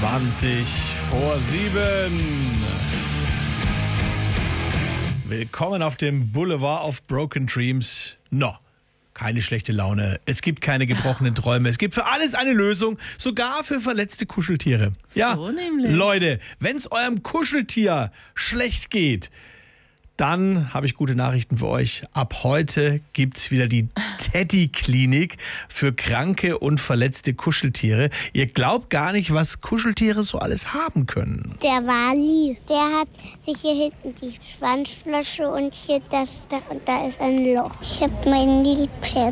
20 vor 7. Willkommen auf dem Boulevard of Broken Dreams. Keine schlechte Laune. Es gibt keine gebrochenen Träume. Es gibt für alles eine Lösung, sogar für verletzte Kuscheltiere. Ja, so nämlich. Leute, wenn es eurem Kuscheltier schlecht geht, dann habe ich gute Nachrichten für euch. Ab heute gibt es wieder die Teddy-Klinik für kranke und verletzte Kuscheltiere. Ihr glaubt gar nicht, was Kuscheltiere so alles haben können. Der Wali, der hat sich hier hinten die Schwanzflasche und hier das da und da ist ein Loch. Ich habe mein Nilpferd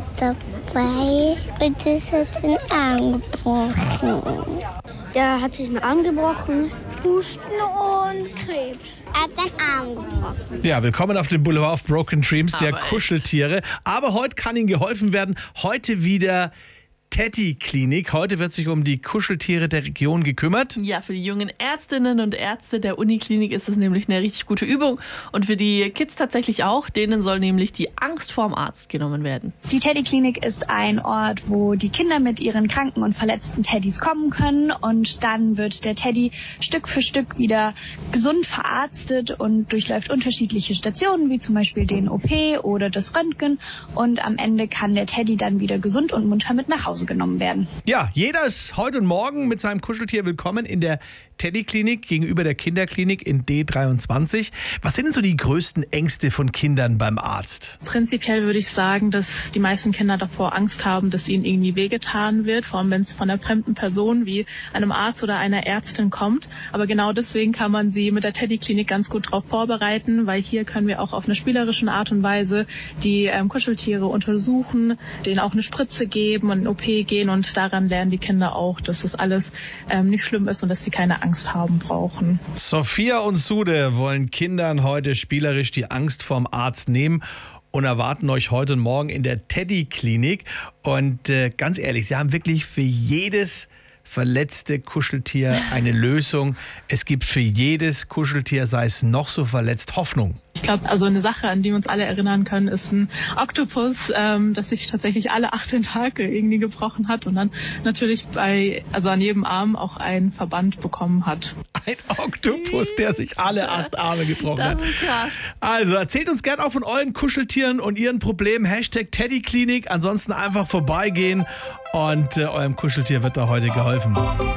dabei und das hat den Arm gebrochen. Der hat sich den Arm gebrochen, Husten und Krebs. Er hat seinen Arm gebrochen. Ja, willkommen auf dem Boulevard of Broken Dreams der Aber echt. Kuscheltiere. Aber heute kann Ihnen geholfen werden. Heute wieder Teddy-Klinik. Heute wird sich um die Kuscheltiere der Region gekümmert. Ja, für die jungen Ärztinnen und Ärzte der Uniklinik ist das nämlich eine richtig gute Übung. Und für die Kids tatsächlich auch. Denen soll nämlich die Angst vorm Arzt genommen werden. Die Teddy-Klinik ist ein Ort, wo die Kinder mit ihren kranken und verletzten Teddys kommen können und dann wird der Teddy Stück für Stück wieder gesund verarztet und durchläuft unterschiedliche Stationen, wie zum Beispiel den OP oder das Röntgen und am Ende kann der Teddy dann wieder gesund und munter mit nach Hause genommen werden. Ja, jeder ist heute und morgen mit seinem Kuscheltier willkommen in der Teddy-Klinik gegenüber der Kinderklinik in D23. Was sind denn so die größten Ängste von Kindern beim Arzt? Prinzipiell würde ich sagen, dass die meisten Kinder davor Angst haben, dass ihnen irgendwie wehgetan wird, vor allem wenn es von einer fremden Person wie einem Arzt oder einer Ärztin kommt. Aber genau deswegen kann man sie mit der Teddy-Klinik ganz gut darauf vorbereiten, weil hier können wir auch auf eine spielerische Art und Weise die Kuscheltiere untersuchen, denen auch eine Spritze geben und in OP gehen und daran lernen die Kinder auch, dass das alles nicht schlimm ist und dass sie keine Angst haben brauchen. Sophia und Sude wollen Kindern heute spielerisch die Angst vorm Arzt nehmen und erwarten euch heute und morgen in der Teddy-Klinik. Und ganz ehrlich, sie haben wirklich für jedes verletzte Kuscheltier eine Lösung. Es gibt für jedes Kuscheltier, sei es noch so verletzt, Hoffnung. Ich glaube, also eine Sache, an die wir uns alle erinnern können, ist ein Oktopus, das sich tatsächlich alle 8 Tentakel irgendwie gebrochen hat und dann natürlich an jedem Arm auch einen Verband bekommen hat. Ein Oktopus, der sich alle 8 Arme gebrochen hat. Das ist krass. Also erzählt uns gerne auch von euren Kuscheltieren und ihren Problemen. #Teddy-Klinik. Ansonsten einfach vorbeigehen und eurem Kuscheltier wird da heute geholfen.